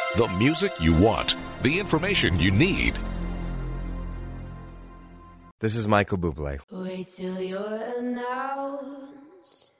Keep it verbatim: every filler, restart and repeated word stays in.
The music you want, the information you need. This is Michael Bublé. Wait till you're announced